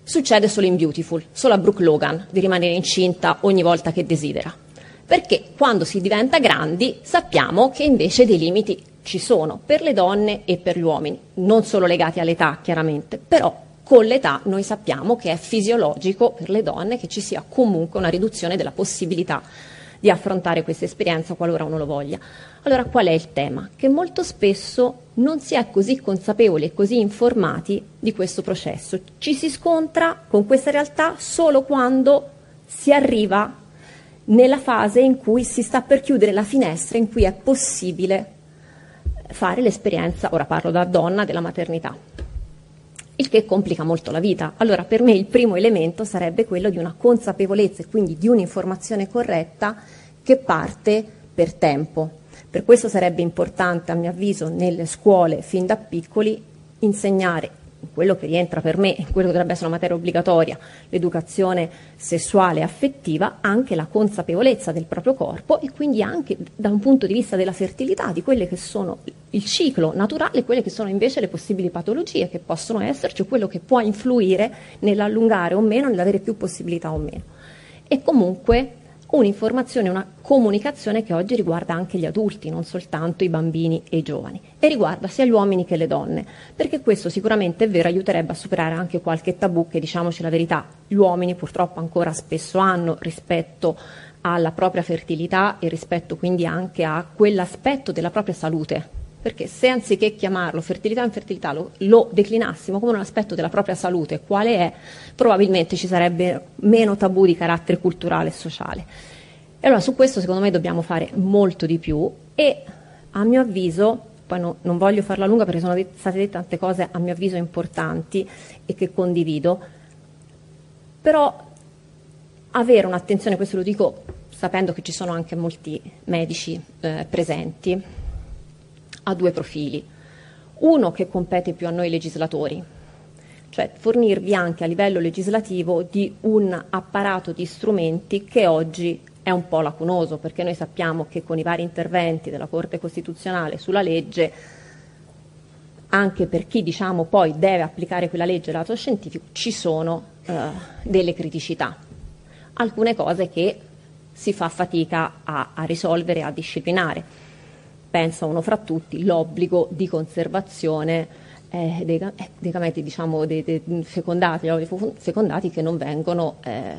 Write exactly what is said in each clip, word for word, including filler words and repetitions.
succede solo in Beautiful, solo a Brooke Logan di rimanere incinta ogni volta che desidera. Perché quando si diventa grandi sappiamo che invece dei limiti ci sono per le donne e per gli uomini, non solo legati all'età chiaramente, però con l'età noi sappiamo che è fisiologico per le donne che ci sia comunque una riduzione della possibilità di affrontare questa esperienza qualora uno lo voglia. Allora qual è il tema? Che molto spesso non si è così consapevoli e così informati di questo processo. Ci si scontra con questa realtà solo quando si arriva nella fase in cui si sta per chiudere la finestra in cui è possibile fare l'esperienza, ora parlo da donna, della maternità, il che complica molto la vita. Allora per me il primo elemento sarebbe quello di una consapevolezza e quindi di un'informazione corretta che parte per tempo. Per questo sarebbe importante, a mio avviso, nelle scuole fin da piccoli insegnare quello che rientra per me, quello che dovrebbe essere una materia obbligatoria, l'educazione sessuale e affettiva, anche la consapevolezza del proprio corpo e quindi anche da un punto di vista della fertilità, di quelle che sono il ciclo naturale e quelle che sono invece le possibili patologie che possono esserci o quello che può influire nell'allungare o meno, nell'avere più possibilità o meno. E comunque un'informazione, una comunicazione che oggi riguarda anche gli adulti, non soltanto i bambini e i giovani, e riguarda sia gli uomini che le donne, perché questo sicuramente è vero, aiuterebbe a superare anche qualche tabù che, diciamoci la verità, gli uomini purtroppo ancora spesso hanno rispetto alla propria fertilità e rispetto quindi anche a quell'aspetto della propria salute. Perché se anziché chiamarlo fertilità o infertilità lo, lo declinassimo come un aspetto della propria salute, quale è, probabilmente ci sarebbe meno tabù di carattere culturale e sociale. E allora su questo secondo me dobbiamo fare molto di più e a mio avviso, poi no, non voglio farla lunga perché sono det- state dette tante cose a mio avviso importanti e che condivido, però avere un'attenzione, questo lo dico sapendo che ci sono anche molti medici eh, presenti, ha due profili. Uno che compete più a noi legislatori, cioè fornirvi anche a livello legislativo di un apparato di strumenti che oggi è un po' lacunoso, perché noi sappiamo che con i vari interventi della Corte Costituzionale sulla legge, anche per chi diciamo poi deve applicare quella legge lato scientifico, ci sono eh, delle criticità, alcune cose che si fa fatica a, a risolvere, a disciplinare. Penso a uno fra tutti, l'obbligo di conservazione eh, dei, eh, dei gameti diciamo, dei, dei fecondati, gli ovuli fecondati che non vengono, eh,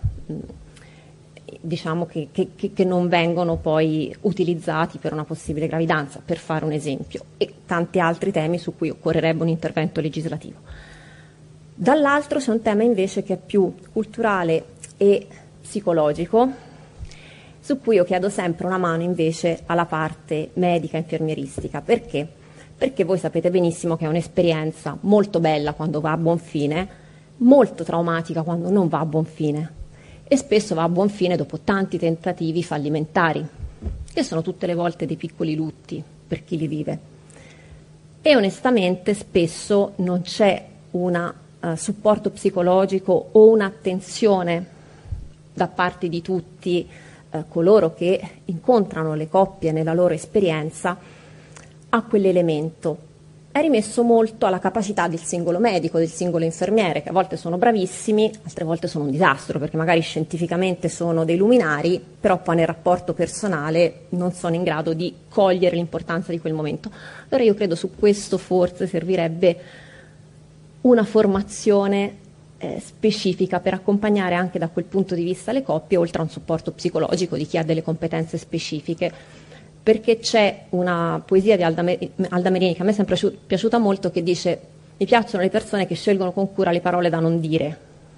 diciamo che, che, che non vengono poi utilizzati per una possibile gravidanza, per fare un esempio, e tanti altri temi su cui occorrerebbe un intervento legislativo. Dall'altro c'è un tema invece che è più culturale e psicologico, su cui io chiedo sempre una mano invece alla parte medica e infermieristica. Perché? Perché voi sapete benissimo che è un'esperienza molto bella quando va a buon fine, molto traumatica quando non va a buon fine e spesso va a buon fine dopo tanti tentativi fallimentari, che sono tutte le volte dei piccoli lutti per chi li vive. E onestamente spesso non c'è un uh, supporto psicologico o un'attenzione da parte di tutti coloro che incontrano le coppie nella loro esperienza a quell'elemento. È rimesso molto alla capacità del singolo medico, del singolo infermiere, che a volte sono bravissimi, altre volte sono un disastro, perché magari scientificamente sono dei luminari, però poi nel rapporto personale non sono in grado di cogliere l'importanza di quel momento. Allora io credo su questo forse servirebbe una formazione specifica per accompagnare anche da quel punto di vista le coppie, oltre a un supporto psicologico di chi ha delle competenze specifiche, perché c'è una poesia di Alda, Alda Merini che a me è sempre piaciuta molto, che dice: mi piacciono le persone che scelgono con cura le parole da non dire.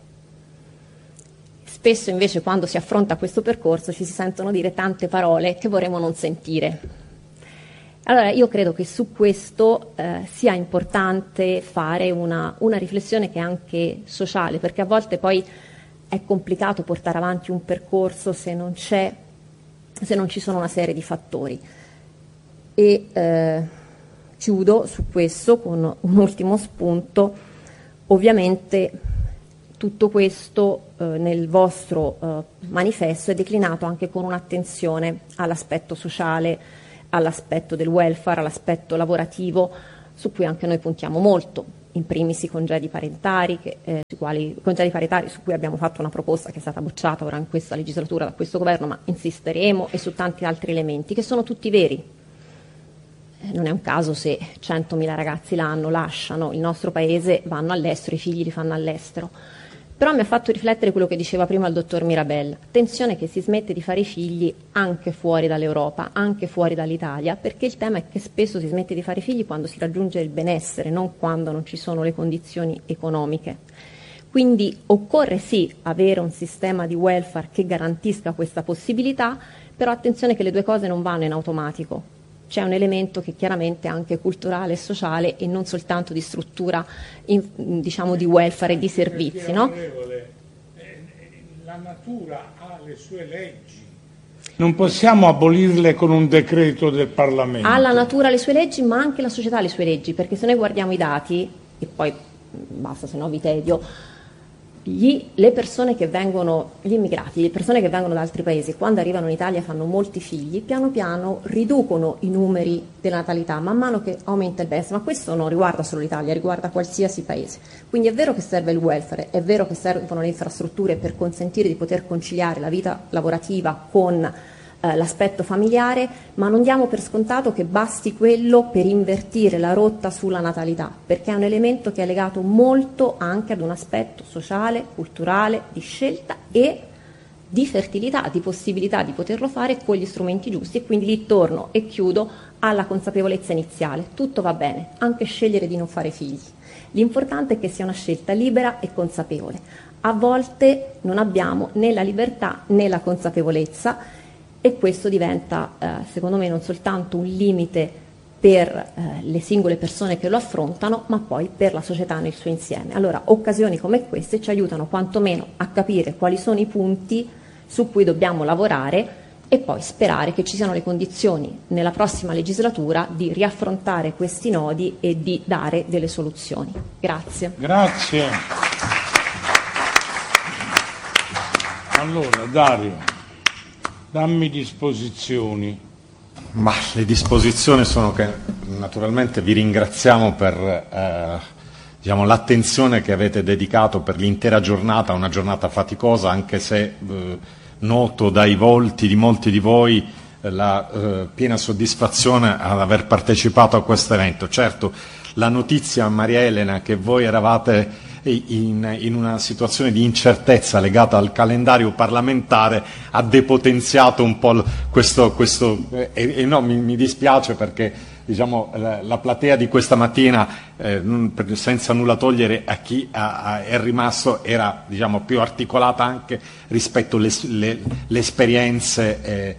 Spesso invece quando si affronta questo percorso ci si sentono dire tante parole che vorremmo non sentire. Allora io credo che su questo eh, sia importante fare una, una riflessione che è anche sociale, perché a volte poi è complicato portare avanti un percorso se non c'è, se non ci sono una serie di fattori. E eh, chiudo su questo con un ultimo spunto. Ovviamente tutto questo eh, nel vostro eh, manifesto è declinato anche con un'attenzione all'aspetto sociale, all'aspetto del welfare, all'aspetto lavorativo, su cui anche noi puntiamo molto. in primis i congedi parentali, che, eh, sui quali, congedi parentali su cui abbiamo fatto una proposta che è stata bocciata ora in questa legislatura da questo governo, ma insisteremo, e su tanti altri elementi che sono tutti veri. Eh, non è un caso se centomila ragazzi l'anno lasciano il nostro paese, vanno all'estero, i figli li fanno all'estero. Però mi ha fatto riflettere quello che diceva prima il dottor Mirabel. Attenzione che si smette di fare i figli anche fuori dall'Europa, anche fuori dall'Italia, perché il tema è che spesso si smette di fare i figli quando si raggiunge il benessere, non quando non ci sono le condizioni economiche. Quindi occorre sì avere un sistema di welfare che garantisca questa possibilità, però attenzione che le due cose non vanno in automatico. C'è un elemento che chiaramente è anche culturale e sociale e non soltanto di struttura, in, diciamo, di welfare e di servizi, no? La natura ha le sue leggi. Non possiamo abolirle con un decreto del Parlamento. Ha la natura le sue leggi, ma anche la società le sue leggi, perché se noi guardiamo i dati, e poi basta, se no vi tedio, Gli, le persone che vengono, gli immigrati, le persone che vengono da altri paesi, quando arrivano in Italia fanno molti figli, piano piano riducono i numeri della natalità man mano che aumenta il benessere, ma questo non riguarda solo l'Italia, riguarda qualsiasi paese. Quindi è vero che serve il welfare, è vero che servono le infrastrutture per consentire di poter conciliare la vita lavorativa con l'aspetto familiare, ma non diamo per scontato che basti quello per invertire la rotta sulla natalità, perché è un elemento che è legato molto anche ad un aspetto sociale, culturale, di scelta e di fertilità, di possibilità di poterlo fare con gli strumenti giusti. E quindi lì torno e chiudo alla consapevolezza iniziale: tutto va bene, anche scegliere di non fare figli. L'importante è che sia una scelta libera e consapevole. A volte non abbiamo né la libertà né la consapevolezza, e questo diventa, eh, secondo me, non soltanto un limite per eh, le singole persone che lo affrontano, ma poi per la società nel suo insieme. Allora, occasioni come queste ci aiutano quantomeno a capire quali sono i punti su cui dobbiamo lavorare e poi sperare che ci siano le condizioni nella prossima legislatura di riaffrontare questi nodi e di dare delle soluzioni. Grazie. Grazie. Allora, Dario, dammi disposizioni. Ma le disposizioni sono che naturalmente vi ringraziamo per eh, diciamo, l'attenzione che avete dedicato per l'intera giornata, una giornata faticosa, anche se eh, noto dai volti di molti di voi eh, la eh, piena soddisfazione ad aver partecipato a questo evento. Certo, la notizia, Maria Elena, che voi eravate In, in una situazione di incertezza legata al calendario parlamentare ha depotenziato un po' questo, questo e, e no, mi, mi dispiace perché diciamo, la, la platea di questa mattina, eh, non, senza nulla togliere a chi a, a, è rimasto, era diciamo, più articolata anche rispetto alle le, le esperienze eh,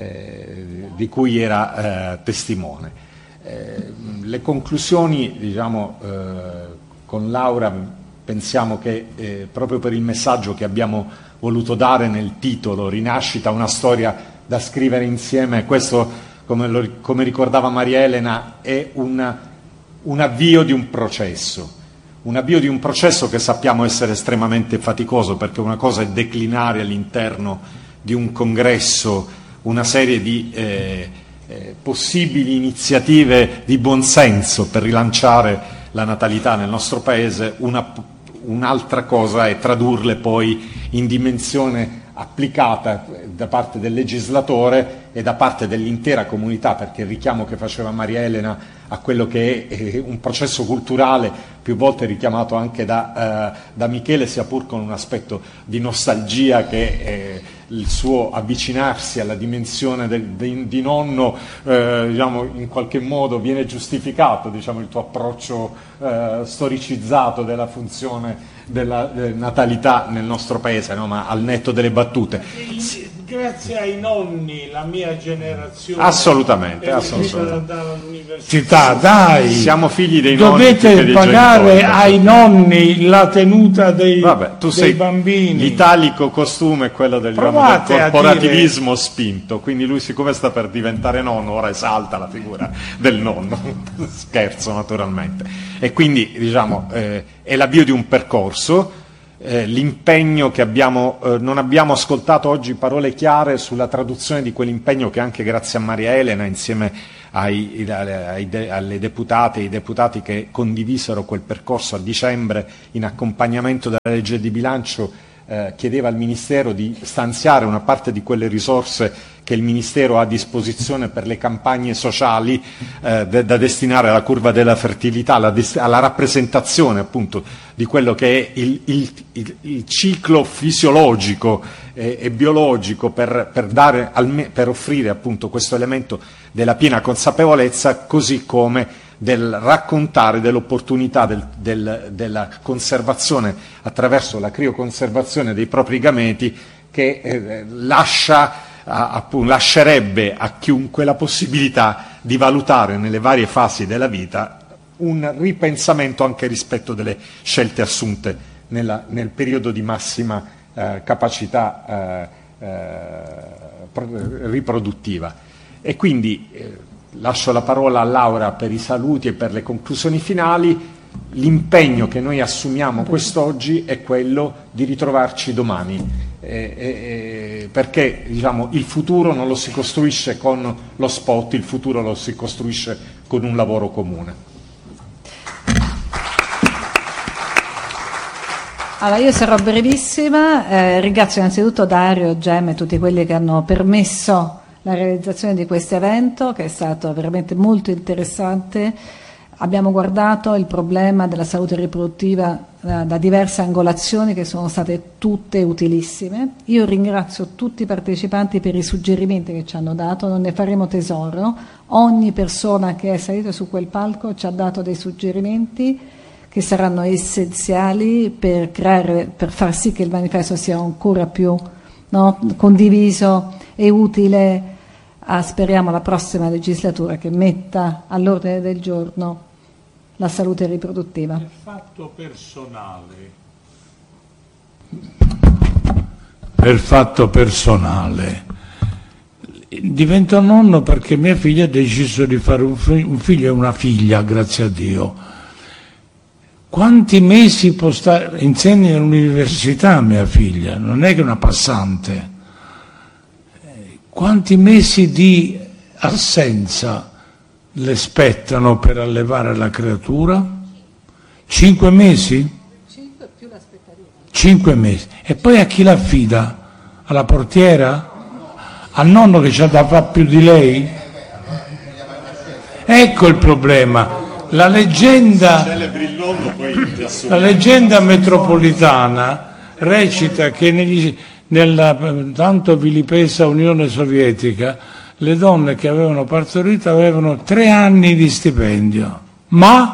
eh, di cui era eh, testimone. Eh, le conclusioni, diciamo, eh, con Laura pensiamo che eh, proprio per il messaggio che abbiamo voluto dare nel titolo, Rinascita, una storia da scrivere insieme, questo, come, lo, come ricordava Maria Elena, è un, un avvio di un processo, un avvio di un processo che sappiamo essere estremamente faticoso, perché una cosa è declinare all'interno di un congresso una serie di eh, eh, possibili iniziative di buonsenso per rilanciare la natalità nel nostro Paese, una un'altra cosa è tradurle poi in dimensione applicata da parte del legislatore e da parte dell'intera comunità, perché il richiamo che faceva Maria Elena a quello che è un processo culturale, più volte richiamato anche da, uh, da Michele, sia pur con un aspetto di nostalgia che è il suo avvicinarsi alla dimensione del, di, di nonno, eh, diciamo, in qualche modo viene giustificato, diciamo, il tuo approccio eh, storicizzato della funzione della, della natalità nel nostro paese, no? Ma al netto delle battute. Grazie ai nonni, la mia generazione assolutamente, è assolutamente. ad andare all'università. Dai, siamo figli dei nonni, dovete dei pagare genitori, ai nonni la tenuta dei, Vabbè, tu dei sei, bambini. L'italico costume è quello del, diciamo, del corporativismo dire... spinto, quindi lui, siccome sta per diventare nonno, ora esalta la figura del nonno. Scherzo, naturalmente. E quindi, diciamo, eh, è l'avvio di un percorso. Eh, l'impegno che abbiamo, eh, non abbiamo ascoltato oggi parole chiare sulla traduzione di quell'impegno che anche grazie a Maria Elena insieme ai, ai, alle deputate e ai deputati che condivisero quel percorso a dicembre in accompagnamento della legge di bilancio, eh, chiedeva al Ministero di stanziare una parte di quelle risorse che il Ministero ha a disposizione per le campagne sociali eh, de, da destinare alla curva della fertilità, alla, alla rappresentazione appunto di quello che è il, il, il, il ciclo fisiologico e, e biologico per, per, dare, per offrire appunto questo elemento della piena consapevolezza, così come del raccontare dell'opportunità del, del, della conservazione attraverso la crioconservazione dei propri gameti, che eh, lascia, a, appunto, lascerebbe a chiunque la possibilità di valutare nelle varie fasi della vita un ripensamento anche rispetto delle scelte assunte nella, nel periodo di massima eh, capacità eh, eh, riproduttiva. E quindi eh, lascio la parola a Laura per i saluti e per le conclusioni finali. L'impegno che noi assumiamo quest'oggi è quello di ritrovarci domani, eh, eh, perché diciamo, il futuro non lo si costruisce con lo spot, il futuro lo si costruisce con un lavoro comune. Allora, io sarò brevissima, eh, ringrazio innanzitutto Dario, Gem e tutti quelli che hanno permesso la realizzazione di questo evento, che è stato veramente molto interessante. Abbiamo guardato il problema della salute riproduttiva da, da diverse angolazioni che sono state tutte utilissime. Io ringrazio tutti i partecipanti per i suggerimenti che ci hanno dato, non ne faremo tesoro. Ogni persona che è salita su quel palco ci ha dato dei suggerimenti che saranno essenziali per creare, per far sì che il manifesto sia ancora più, no, condiviso e utile a, speriamo, la prossima legislatura, che metta all'ordine del giorno la salute riproduttiva. Per fatto personale, per fatto personale, divento nonno perché mia figlia ha deciso di fare un figlio e una figlia, grazie a Dio. Quanti mesi può stare? Insegna all'università mia figlia, non è che una passante. Quanti mesi di assenza le spettano per allevare la creatura? Cinque mesi? Cinque più l'aspettativa. Cinque mesi. E poi a chi l'affida? Alla portiera? Al nonno che c'ha da fare più di lei? Ecco il problema. La leggenda, la leggenda metropolitana recita che negli, nella tanto vilipesa Unione Sovietica le donne che avevano partorito avevano tre anni di stipendio, ma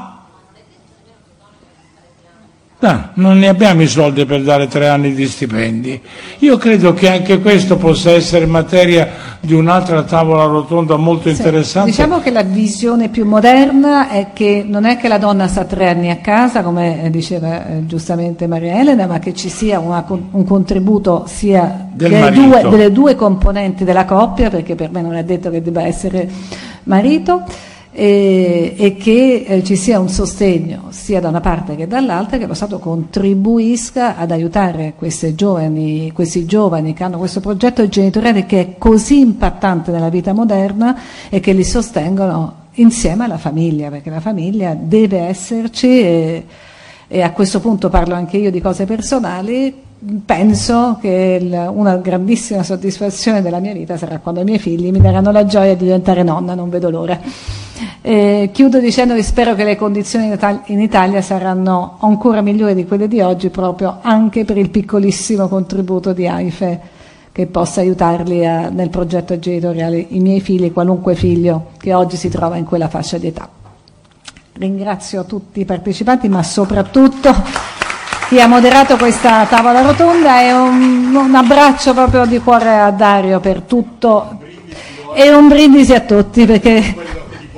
no, non ne abbiamo i soldi per dare tre anni di stipendi. Io credo che anche questo possa essere materia di un'altra tavola rotonda molto sì, interessante. Diciamo che la visione più moderna è che non è che la donna sta tre anni a casa, come diceva eh, giustamente Maria Elena, ma che ci sia una, un contributo sia delle due, delle due componenti della coppia, perché per me non è detto che debba essere marito, e, e che eh, ci sia un sostegno sia da una parte che dall'altra, che lo Stato contribuisca ad aiutare queste giovani, questi giovani che hanno questo progetto genitoriale che è così impattante nella vita moderna e che li sostengono insieme alla famiglia, perché la famiglia deve esserci e, e a questo punto parlo anche io di cose personali. Penso che il, una grandissima soddisfazione della mia vita sarà quando i miei figli mi daranno la gioia di diventare nonna, non vedo l'ora. Eh, chiudo dicendo che spero che le condizioni in Italia, in Italia saranno ancora migliori di quelle di oggi, proprio anche per il piccolissimo contributo di AIFE che possa aiutarli a, nel progetto genitoriale, i miei figli, qualunque figlio che oggi si trova in quella fascia di età. Ringrazio tutti i partecipanti, ma soprattutto chi ha moderato questa tavola rotonda, e un, un abbraccio proprio di cuore a Dario per tutto e un brindisi a tutti, perché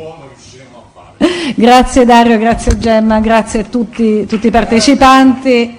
grazie Dario, grazie Gemma, grazie a tutti, tutti i partecipanti.